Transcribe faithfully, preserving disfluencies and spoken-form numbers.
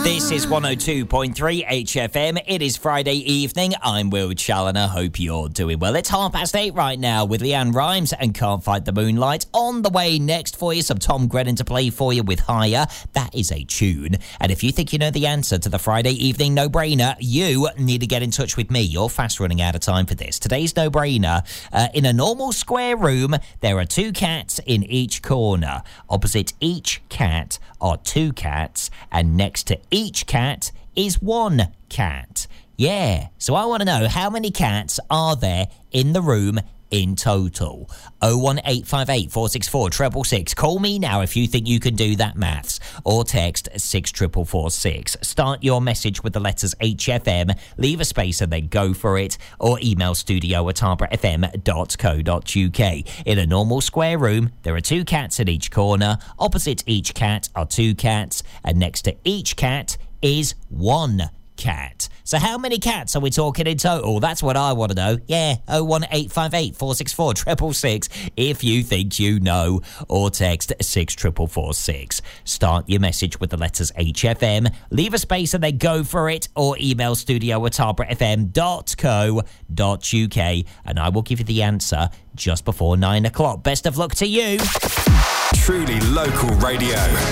This is one oh two point three H F M. It is Friday evening. I'm Will Challoner. Hope you're doing well. It's half past eight right now with Leanne Rimes and Can't Fight the Moonlight. On the way next for you, some Tom Grennan to play for you with Higher. That is a tune. And if you think you know the answer to the Friday evening no-brainer, you need to get in touch with me. You're fast running out of time for this. Today's no-brainer. Uh, in a normal square room, there are two cats in each corner. Opposite each cat are two cats, and next to each cat is one cat. Yeah, so I want to know, how many cats are there in the room in total? oh one eight five eight, four six four, six six six. Call me now if you think you can do that maths, or text six four four four six. Start your message with the letters H F M, leave a space and then go for it, or email studio at harborough f m dot co dot u k. In a normal square room, there are two cats in each corner. Opposite each cat are two cats, and next to each cat is one cat. So how many cats are we talking in total? That's what I want to know. Yeah, oh one eight five eight, four six four, six six six if you think you know, or text six four four four six. Start your message with the letters H F M, leave a space and then go for it, or email studio at harborough f m dot co dot u k, and I will give you the answer just before nine o'clock. Best of luck to you. Truly local radio.